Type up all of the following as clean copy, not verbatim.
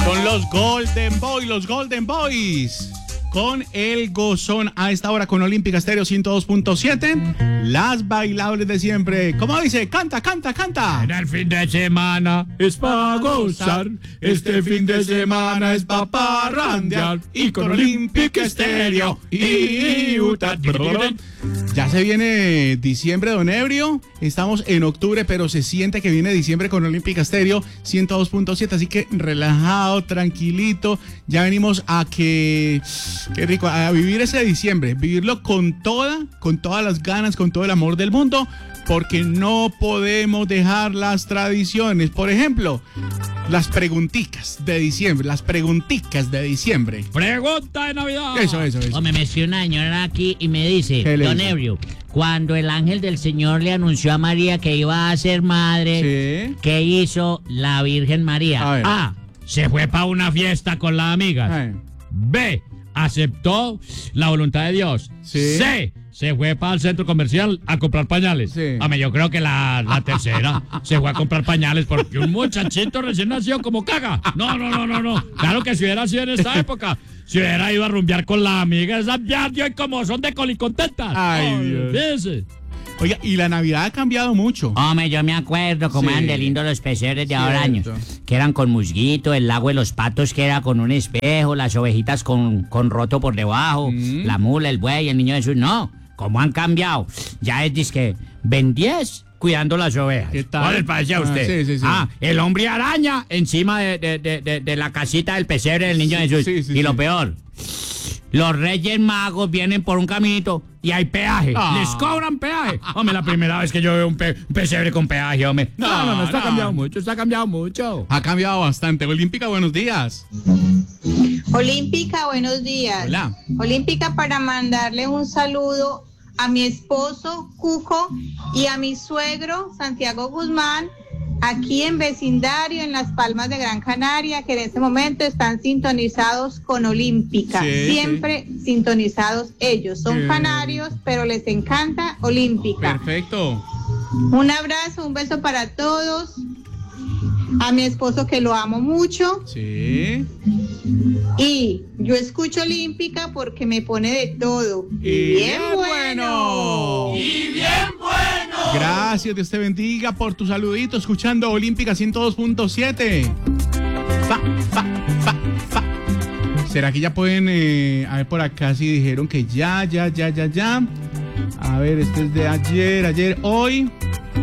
Son los Golden Boys. Con el gozón a esta hora con Olímpica Estéreo 102.7. Las bailables de siempre. ¿Cómo dice? Canta. En el fin de semana es para gozar. Este fin de semana es para parrandear. Y con Olímpica Estéreo. Ya se viene diciembre, don Ebrio. Estamos en octubre, pero se siente que viene diciembre con Olímpica Estéreo 102.7. Así que relajado, tranquilito. Ya venimos a qué rico, a vivir ese diciembre. Vivirlo con todas las ganas, con todo el amor del mundo. Porque no podemos dejar las tradiciones. Por ejemplo, las pregunticas de diciembre. Pregunta de Navidad. Eso. Hombre, me escribe una señora aquí y me dice, don Ebrio, cuando el ángel del Señor le anunció a María que iba a ser madre, sí. ¿Qué hizo la Virgen María? A. Se fue para una fiesta con las amigas. B. Aceptó la voluntad de Dios. Sí. C. Se fue para el centro comercial a comprar pañales. Sí. Hombre, yo creo que la tercera se fue a comprar pañales porque un muchachito recién nació como caga. No. Claro que si hubiera sido en esta época, si hubiera ido a rumbear con la amiga, esas ya y como son de colicontentas. Ay, Dios. Fíjese. Oiga, y la Navidad ha cambiado mucho. Hombre, yo me acuerdo cómo eran de lindos los pesebres de ahora años. Que eran con musguito, el lago de los patos que era con un espejo, las ovejitas con roto por debajo, la mula, el buey, el niño Jesús. No, ¿cómo han cambiado? Ya es disque, ven 10 cuidando las ovejas. ¿Qué tal? ¿Cuál les parece a usted? Sí. El hombre araña encima de la casita del pesebre del niño Jesús. Sí, y lo peor, los Reyes Magos vienen por un caminito y hay peaje. Les cobran peaje. Hombre, la primera vez que yo veo un pesebre con peaje, hombre. No, está cambiado mucho. Ha cambiado bastante. Olímpica, buenos días. Olímpica, buenos días. Hola. Olímpica, para mandarle un saludo a mi esposo Cuco y a mi suegro Santiago Guzmán, aquí en vecindario en Las Palmas de Gran Canaria, que en este momento están sintonizados con Olímpica. Siempre sintonizados ellos. Son canarios, pero les encanta Olímpica. Perfecto. Un abrazo, un beso para todos. A mi esposo, que lo amo mucho. Sí. Y yo escucho Olímpica porque me pone de todo. Y bien bueno. Gracias, Dios te bendiga por tu saludito, escuchando Olímpica 102.7. Fa. ¿Será que ya pueden, a ver por acá si dijeron que ya? A ver, este es de ayer, hoy.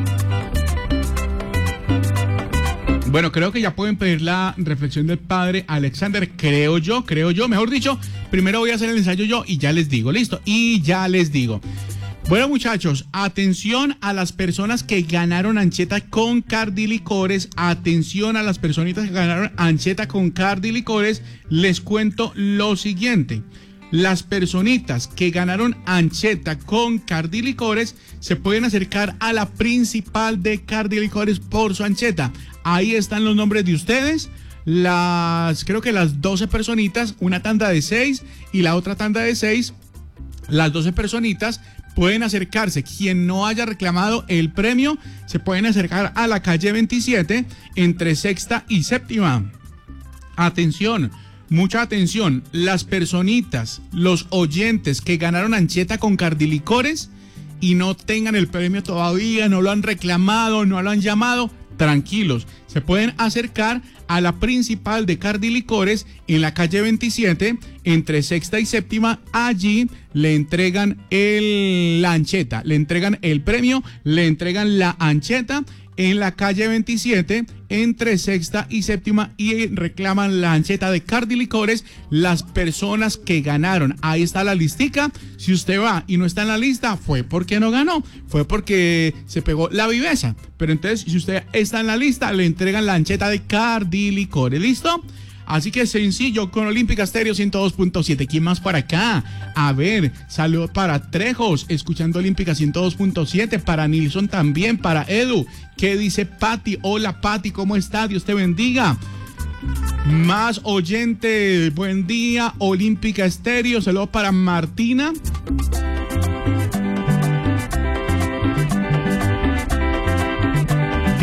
Bueno, creo que ya pueden pedir la reflexión del padre Alexander, creo yo, mejor dicho, primero voy a hacer el ensayo yo y ya les digo, listo, y ya les digo. Bueno, muchachos, atención a las personas que ganaron ancheta con Cardilicores, atención a las personitas que ganaron ancheta con Cardilicores, les cuento lo siguiente. Las personitas que ganaron ancheta con Cardilicores se pueden acercar a la principal de Cardilicores por su ancheta. Ahí están los nombres de ustedes, creo que las 12 personitas, una tanda de 6 y la otra tanda de 6, las 12 personitas pueden acercarse. Quien no haya reclamado el premio, se pueden acercar a la calle 27 entre sexta y séptima. Atención. Mucha atención, las personitas, los oyentes que ganaron ancheta con Cardilicores y no tengan el premio todavía, no lo han reclamado, no lo han llamado, tranquilos, se pueden acercar a la principal de Cardilicores en la calle 27 entre sexta y séptima. Allí le entregan la ancheta, le entregan el premio, le entregan la ancheta en la calle 27 entre sexta y séptima y reclaman la ancheta de Cardilicores las personas que ganaron. Ahí está la listica. Si usted va y no está en la lista, fue porque no ganó, fue porque se pegó la viveza. Pero entonces, si usted está en la lista, le entregan la ancheta de Cardilicores. ¿Listo? Así que sencillo, con Olímpica Estéreo 102.7. ¿Quién más para acá? A ver, saludos para Trejos, escuchando Olímpica 102.7. Para Nilson también, para Edu. ¿Qué dice Pati? Hola Pati, ¿cómo está? Dios te bendiga. Más oyente, buen día, Olímpica Estéreo. Saludos para Martina.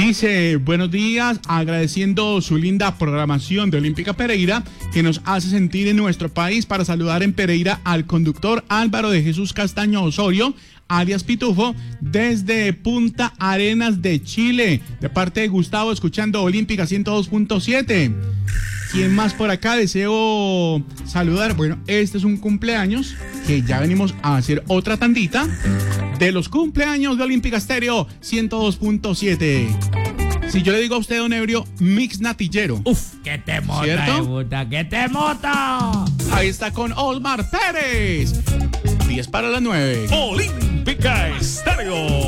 Dice, buenos días, agradeciendo su linda programación de Olímpica Pereira, que nos hace sentir en nuestro país, para saludar en Pereira al conductor Álvaro de Jesús Castaño Osorio, alias Pitufo, desde Punta Arenas de Chile, de parte de Gustavo, escuchando Olímpica 102.7. ¿Quién más por acá deseo saludar? Bueno, este es un cumpleaños que ya venimos a hacer otra tandita de los cumpleaños de Olímpica Estéreo 102.7. Si yo le digo a usted, don Ebrio, mix natillero. Uf, que te mota, ¿cierto? puta, que te mota. Ahí está con Osmar Pérez. 10 para las 9. Olímpica Estéreo.